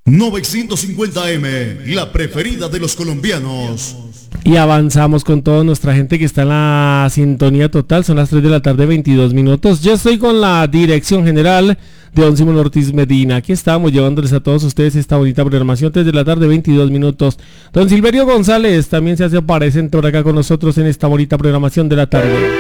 950M, la preferida de los colombianos. Y avanzamos con toda nuestra gente que está en la sintonía total. Son las 3 de la tarde, 22 minutos. Yo estoy con la dirección general de don Simón Ortiz Medina. Aquí estamos llevándoles a todos ustedes esta bonita programación. 3 de la tarde, 22 minutos. Don Silverio González también se hace presente por acá con nosotros en esta bonita programación de la tarde.